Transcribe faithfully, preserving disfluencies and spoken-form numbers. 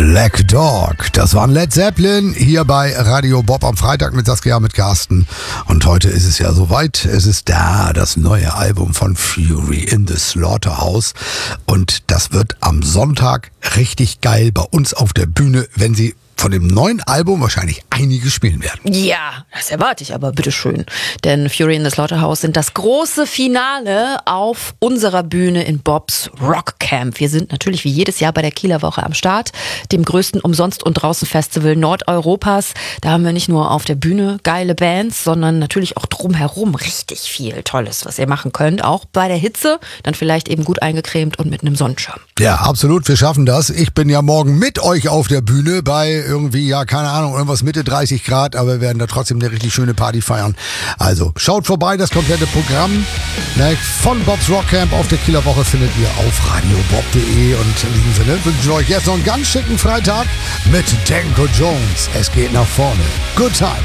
Black Dog, das waren Led Zeppelin hier bei Radio Bob am Freitag mit Saskia, mit Carsten. Und heute ist es ja soweit, es ist da, das neue Album von Fury in the Slaughterhouse. Und das wird am Sonntag richtig geil bei uns auf der Bühne, wenn sie von dem neuen Album wahrscheinlich einige spielen werden. Ja, das erwarte ich aber, bitteschön. Denn Fury in the Slaughterhouse sind das große Finale auf unserer Bühne in Bobs Rock Camp. Wir sind natürlich wie jedes Jahr bei der Kieler Woche am Start, dem größten Umsonst- und Draußen-Festival Nordeuropas. Da haben wir nicht nur auf der Bühne geile Bands, sondern natürlich auch drumherum richtig viel Tolles, was ihr machen könnt. Auch bei der Hitze, dann vielleicht eben gut eingecremt und mit einem Sonnenschirm. Ja, absolut, wir schaffen das. Ich bin ja morgen mit euch auf der Bühne bei irgendwie, ja, keine Ahnung, irgendwas Mitte dreißig Grad, aber wir werden da trotzdem eine richtig schöne Party feiern. Also, schaut vorbei, das komplette Programm ne, von Bobs Rock Camp auf der Kieler Woche findet ihr auf radiobob punkt de und in diesem Sinne wünsche ich euch jetzt noch einen ganz schicken Freitag mit Danko Jones. Es geht nach vorne. Good time.